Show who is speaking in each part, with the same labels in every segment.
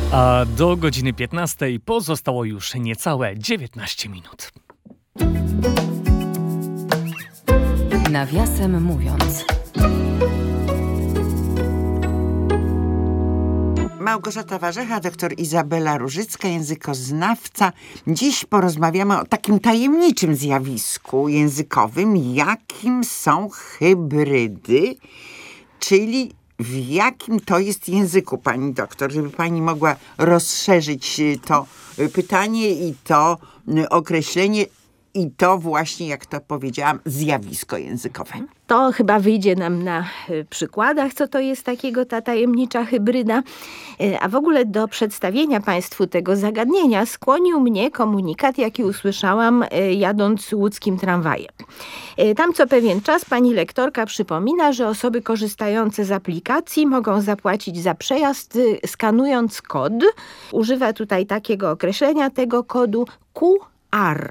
Speaker 1: A do godziny 15 pozostało już niecałe 19 minut.
Speaker 2: Nawiasem mówiąc.
Speaker 3: Małgorzata Warzecha, doktor Izabela Różycka, językoznawca. Dziś porozmawiamy o takim tajemniczym zjawisku językowym, jakim są hybrydy, czyli w jakim to jest języku, pani doktor, żeby pani mogła rozszerzyć to pytanie i to określenie i to właśnie, jak to powiedziałam, zjawisko językowe.
Speaker 4: To chyba wyjdzie nam na przykładach, co to jest takiego ta tajemnicza hybryda. A w ogóle do przedstawienia Państwu tego zagadnienia skłonił mnie komunikat, jaki usłyszałam jadąc łódzkim tramwajem. Tam co pewien czas pani lektorka przypomina, że osoby korzystające z aplikacji mogą zapłacić za przejazd skanując kod. Używa tutaj takiego określenia tego kodu QR.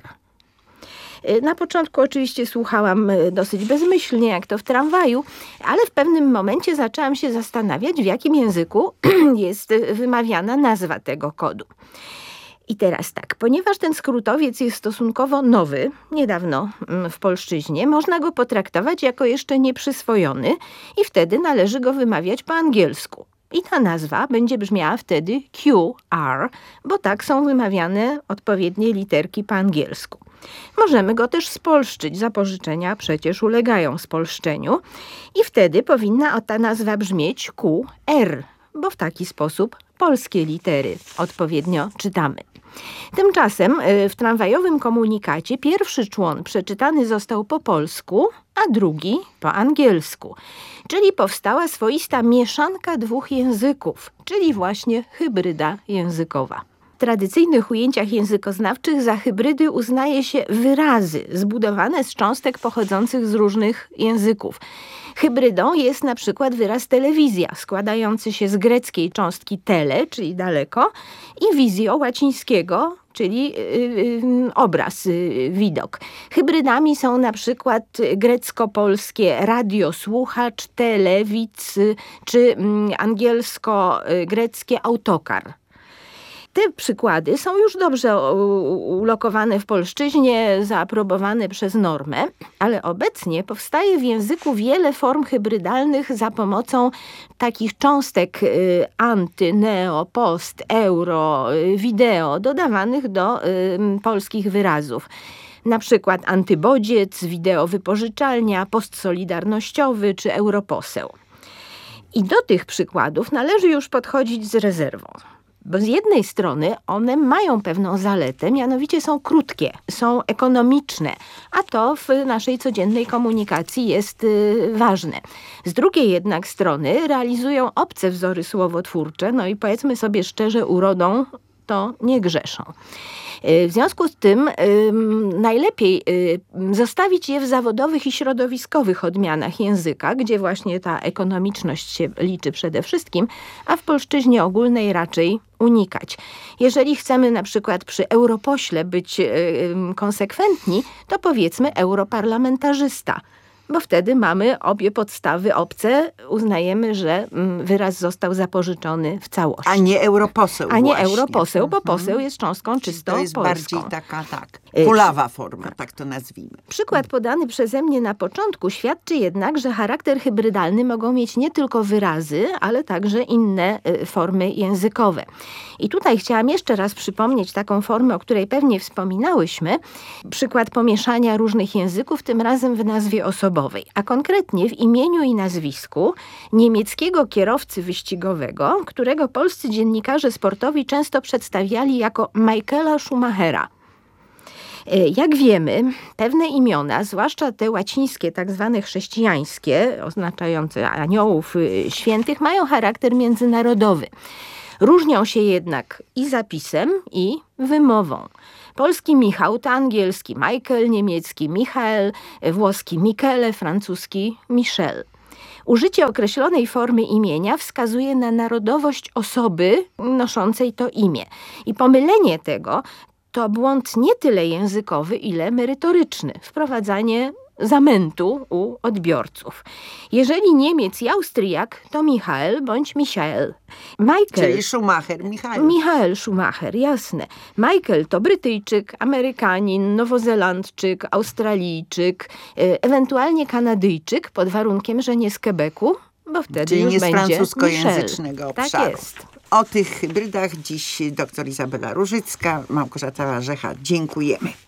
Speaker 4: Na początku oczywiście słuchałam dosyć bezmyślnie, jak to w tramwaju, ale w pewnym momencie zaczęłam się zastanawiać, w jakim języku jest wymawiana nazwa tego kodu. I teraz tak, ponieważ ten skrótowiec jest stosunkowo nowy, niedawno w polszczyźnie, można go potraktować jako jeszcze nieprzyswojony i wtedy należy go wymawiać po angielsku. I ta nazwa będzie brzmiała wtedy QR, bo tak są wymawiane odpowiednie literki po angielsku. Możemy go też spolszczyć, zapożyczenia przecież ulegają spolszczeniu i wtedy powinna ta nazwa brzmieć QR, bo w taki sposób polskie litery odpowiednio czytamy. Tymczasem w tramwajowym komunikacie pierwszy człon przeczytany został po polsku, a drugi po angielsku. Czyli powstała swoista mieszanka dwóch języków, czyli właśnie hybryda językowa. W tradycyjnych ujęciach językoznawczych za hybrydy uznaje się wyrazy zbudowane z cząstek pochodzących z różnych języków. Hybrydą jest na przykład wyraz telewizja, składający się z greckiej cząstki tele, czyli daleko, i wizjo łacińskiego, czyli obraz, widok. Hybrydami są na przykład grecko-polskie radiosłuchacz, telewidz, czy angielsko-greckie autokar. Te przykłady są już dobrze ulokowane w polszczyźnie, zaaprobowane przez normę, ale obecnie powstaje w języku wiele form hybrydalnych za pomocą takich cząstek anty, neo, post, euro, wideo dodawanych do polskich wyrazów. Na przykład antybodziec, wideowypożyczalnia, postsolidarnościowy czy europoseł. I do tych przykładów należy już podchodzić z rezerwą. Bo z jednej strony one mają pewną zaletę, mianowicie są krótkie, są ekonomiczne, a to w naszej codziennej komunikacji jest ważne. Z drugiej jednak strony realizują obce wzory słowotwórcze, no i powiedzmy sobie szczerze, urodą to nie grzeszą. W związku z tym najlepiej zostawić je w zawodowych i środowiskowych odmianach języka, gdzie właśnie ta ekonomiczność się liczy przede wszystkim, a w polszczyźnie ogólnej raczej unikać. Jeżeli chcemy na przykład przy europośle być konsekwentni, to powiedzmy europarlamentarzysta. Bo wtedy mamy obie podstawy obce, uznajemy, że wyraz został zapożyczony w całości.
Speaker 3: A nie europoseł.
Speaker 4: A nie europoseł, bo poseł jest cząstką czysto
Speaker 3: polską. To jest
Speaker 4: polską.
Speaker 3: bardziej taka, kulawa forma, tak to nazwijmy.
Speaker 4: Przykład podany przeze mnie na początku świadczy jednak, że charakter hybrydalny mogą mieć nie tylko wyrazy, ale także inne formy językowe. I tutaj chciałam jeszcze raz przypomnieć taką formę, o której pewnie wspominałyśmy. Przykład pomieszania różnych języków, tym razem w nazwie osobowej, a konkretnie w imieniu i nazwisku niemieckiego kierowcy wyścigowego, którego polscy dziennikarze sportowi często przedstawiali jako Michaela Schumachera. Jak wiemy, pewne imiona, zwłaszcza te łacińskie, tak zwane chrześcijańskie, oznaczające aniołów świętych, mają charakter międzynarodowy. Różnią się jednak i zapisem, i wymową. Polski Michał to angielski Michael, niemiecki Michael, włoski Michele, francuski Michel. Użycie określonej formy imienia wskazuje na narodowość osoby noszącej to imię. I pomylenie tego to błąd nie tyle językowy, ile merytoryczny. Wprowadzanie zamętu u odbiorców. Jeżeli Niemiec i Austriak, to Michael bądź Michael.
Speaker 3: Czyli Schumacher, Michael.
Speaker 4: Michael Schumacher, jasne. Michael to Brytyjczyk, Amerykanin, Nowozelandczyk, Australijczyk, ewentualnie Kanadyjczyk, pod warunkiem, że nie z Quebecu, bo wtedy
Speaker 3: Czyli
Speaker 4: już
Speaker 3: nie z
Speaker 4: będzie
Speaker 3: francuskojęzycznego
Speaker 4: Michel.
Speaker 3: obszaru.
Speaker 4: Tak jest.
Speaker 3: O tych hybrydach dziś dr Izabela Różycka, Małgorzata Warzecha. Dziękujemy.